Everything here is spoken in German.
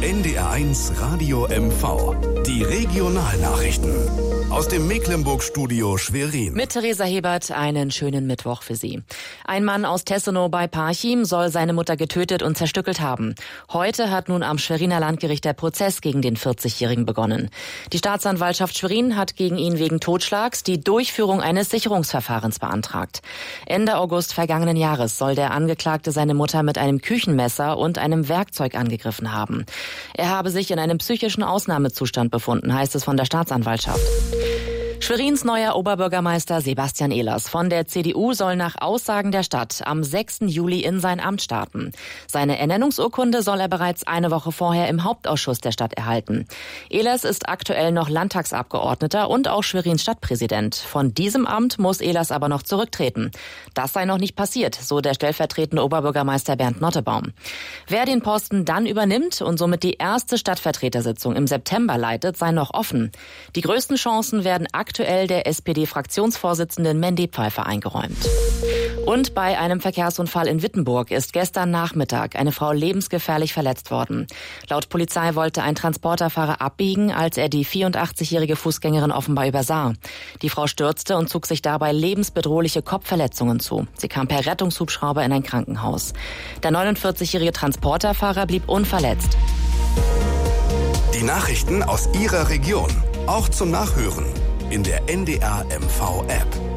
NDR1 Radio MV. Die Regionalnachrichten. Aus dem Mecklenburg-Studio Schwerin. Mit Theresa Hebert einen schönen Mittwoch für Sie. Ein Mann aus Tessenow bei Parchim soll seine Mutter getötet und zerstückelt haben. Heute hat nun am Schweriner Landgericht der Prozess gegen den 40-Jährigen begonnen. Die Staatsanwaltschaft Schwerin hat gegen ihn wegen Totschlags die Durchführung eines Sicherungsverfahrens beantragt. Ende August vergangenen Jahres soll der Angeklagte seine Mutter mit einem Küchenmesser und einem Werkzeug angegriffen haben. Er habe sich in einem psychischen Ausnahmezustand befunden, heißt es von der Staatsanwaltschaft. Schwerins neuer Oberbürgermeister Sebastian Ehlers von der CDU soll nach Aussagen der Stadt am 6. Juli in sein Amt starten. Seine Ernennungsurkunde soll er bereits eine Woche vorher im Hauptausschuss der Stadt erhalten. Ehlers ist aktuell noch Landtagsabgeordneter und auch Schwerins Stadtpräsident. Von diesem Amt muss Ehlers aber noch zurücktreten. Das sei noch nicht passiert, so der stellvertretende Oberbürgermeister Bernd Nottebaum. Wer den Posten dann übernimmt und somit die erste Stadtvertretersitzung im September leitet, sei noch offen. Die größten Chancen werden aktuell der SPD-Fraktionsvorsitzenden Mandy Pfeiffer eingeräumt. Und bei einem Verkehrsunfall in Wittenburg ist gestern Nachmittag eine Frau lebensgefährlich verletzt worden. Laut Polizei wollte ein Transporterfahrer abbiegen, als er die 84-jährige Fußgängerin offenbar übersah. Die Frau stürzte und zog sich dabei lebensbedrohliche Kopfverletzungen zu. Sie kam per Rettungshubschrauber in ein Krankenhaus. Der 49-jährige Transporterfahrer blieb unverletzt. Die Nachrichten aus Ihrer Region, auch zum Nachhören in der NDR MV App.